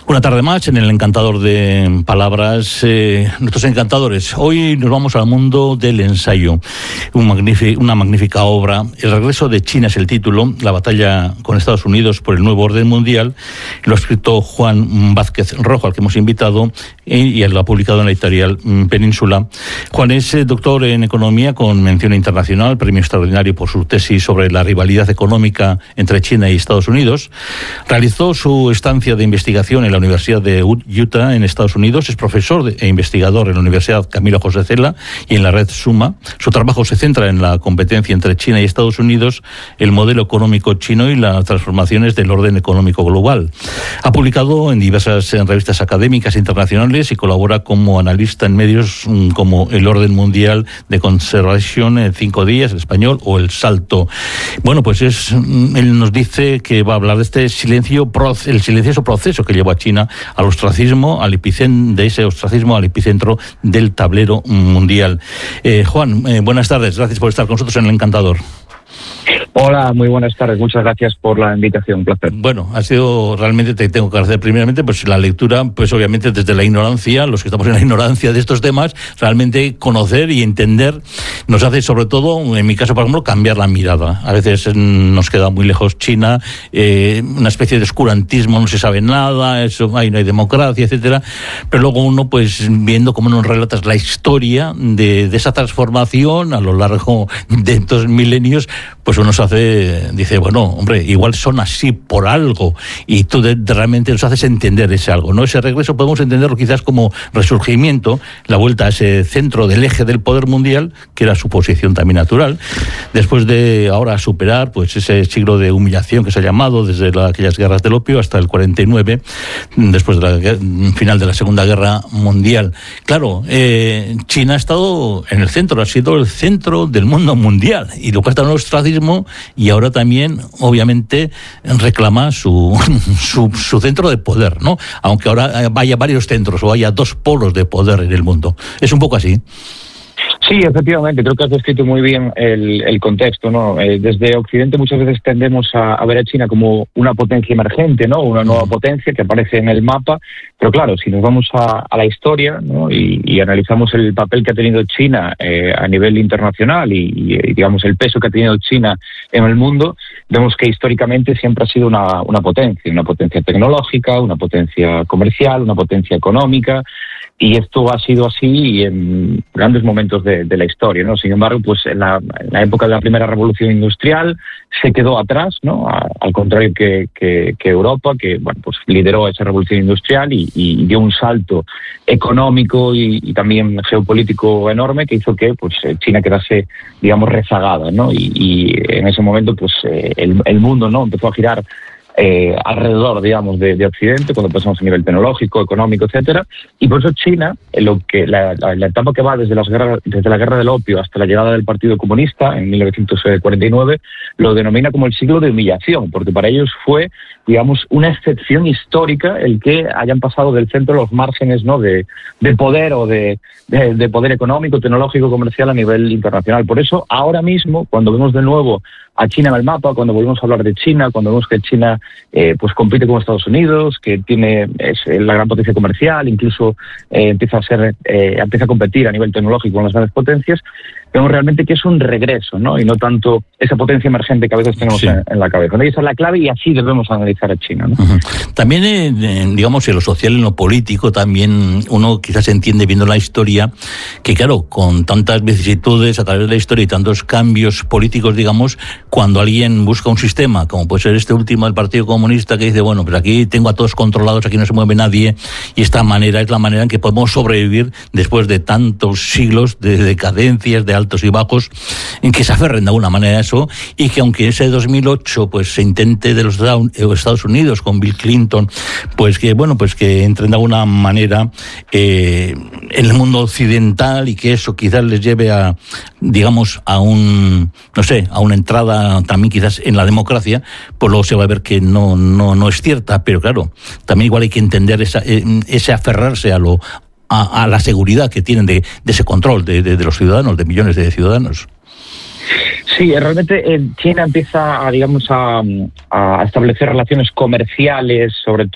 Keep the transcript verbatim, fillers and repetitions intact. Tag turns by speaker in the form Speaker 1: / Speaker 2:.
Speaker 1: Una tarde más en el Encantador de Palabras, eh, nuestros encantadores. Hoy nos vamos al mundo del ensayo, Un magnífic, una magnífica obra. El regreso de China es el título, la batalla con Estados Unidos por el nuevo orden mundial. Lo ha escrito Juan Vázquez Rojo, al que hemos invitado, y lo ha publicado en la editorial Península. Juan es eh, doctor en Economía con mención internacional, premio extraordinario por su tesis sobre la rivalidad económica entre China y Estados Unidos. Realizó su estancia de investigación en la Universidad de Utah, en Estados Unidos. Es profesor de, e investigador en la Universidad Camilo José Cela y en la red Suma. Su trabajo se centra en la competencia entre China y Estados Unidos, el modelo económico chino y las transformaciones del orden económico global. Ha publicado en diversas en revistas académicas internacionales y colabora como analista en medios como El Orden Mundial de Conservación en cinco días, el español, o El Salto. Bueno, pues es, él nos dice que va a hablar de este silencio, el silencioso proceso que llevó a China al ostracismo, al epicentro de ese ostracismo al epicentro del tablero mundial. Eh, Juan, eh, buenas tardes, gracias por estar con nosotros en El Encantador.
Speaker 2: Hola, muy buenas tardes. Muchas gracias por la invitación. Un placer.
Speaker 1: Bueno, ha sido realmente, te tengo que agradecer primeramente, pues la lectura, pues obviamente desde la ignorancia, los que estamos en la ignorancia de estos temas, realmente conocer y entender nos hace, sobre todo, en mi caso, por ejemplo, cambiar la mirada. A veces nos queda muy lejos China, eh, una especie de oscurantismo, no se sabe nada, eso, ahí no hay democracia, etcétera. Pero luego uno, pues viendo cómo nos relatas la historia de, de esa transformación a lo largo de estos milenios, pues uno se hace, dice, bueno, hombre, igual son así por algo, y tú de, de realmente nos haces entender ese algo, ¿no? Ese regreso podemos entenderlo quizás como resurgimiento, la vuelta a ese centro del eje del poder mundial, que era su posición también natural, después de ahora superar pues ese siglo de humillación que se ha llamado desde la, aquellas guerras del opio hasta el cuarenta y nueve, después del de final de la Segunda Guerra Mundial. Claro, eh, China ha estado en el centro, ha sido el centro del mundo mundial, y lo que está en el ostracismo, y ahora también, obviamente, reclama su, su, su centro de poder, ¿no? Aunque ahora vaya varios centros o haya dos polos de poder en el mundo. Es un poco así.
Speaker 2: Sí, efectivamente, creo que has descrito muy bien el, el contexto, ¿no? Eh, desde Occidente muchas veces tendemos a, a ver a China como una potencia emergente, ¿no? Una nueva potencia que aparece en el mapa, pero claro, si nos vamos a, a la historia, ¿no? y, y analizamos el papel que ha tenido China eh, a nivel internacional y, y, digamos, el peso que ha tenido China en el mundo, vemos que históricamente siempre ha sido una, una potencia, una potencia tecnológica, una potencia comercial, una potencia económica, y esto ha sido así en grandes momentos de, de la historia, ¿no? Sin embargo, pues en la, en la época de la primera revolución industrial se quedó atrás, ¿no? A, al contrario que, que, que Europa, que bueno, pues lideró esa revolución industrial y, y dio un salto económico y, y también geopolítico enorme que hizo que pues China quedase, digamos, rezagada, ¿no? Y, y en ese momento, pues el, el mundo, ¿no? Empezó a girar Eh, alrededor, digamos, de, de Occidente, cuando pasamos a nivel tecnológico, económico, etcétera, y por eso China, lo que la, la, la etapa que va desde, las guerras, desde la guerra del opio hasta la llegada del Partido Comunista en mil novecientos cuarenta y nueve, lo denomina como el siglo de humillación, porque para ellos fue, digamos, una excepción histórica el que hayan pasado del centro a los márgenes, ¿no? de, de poder o de, de, de poder económico, tecnológico, comercial a nivel internacional. Por eso, ahora mismo, cuando vemos de nuevo a China en el mapa, cuando volvemos a hablar de China, cuando vemos que China eh, pues compite con Estados Unidos, que tiene es la gran potencia comercial, incluso eh, empieza a ser eh, empieza a competir a nivel tecnológico con las grandes potencias, vemos realmente que es un regreso, ¿no? Y no tanto esa potencia emergente que a veces tenemos sí. en, en la cabeza. ¿No? Y esa es la clave, y así debemos analizar a China, ¿no? Uh-huh.
Speaker 1: También, eh, digamos, en lo social, en lo político, también uno quizás entiende, viendo la historia, que claro, con tantas vicisitudes a través de la historia y tantos cambios políticos, digamos, cuando alguien busca un sistema, como puede ser este último del Partido Comunista, que dice, bueno, pues aquí tengo a todos controlados, aquí no se mueve nadie, y esta manera es la manera en que podemos sobrevivir después de tantos siglos de decadencias, de altos y bajos, en que se aferren de alguna manera a eso, y que aunque ese dos mil ocho pues se intente de los Estados Unidos con Bill Clinton, pues que bueno, pues que entren de alguna manera eh, en el mundo occidental, y que eso quizás les lleve a, digamos, a un, no sé, a una entrada también quizás en la democracia, pues luego se va a ver que no, no, no es cierta. Pero claro, también igual hay que entender esa, ese aferrarse a lo A, a la seguridad que tienen de, de ese control de, de, de los ciudadanos, de millones de ciudadanos.
Speaker 2: Sí, realmente China empieza a, digamos, a, a establecer relaciones comerciales, sobre todo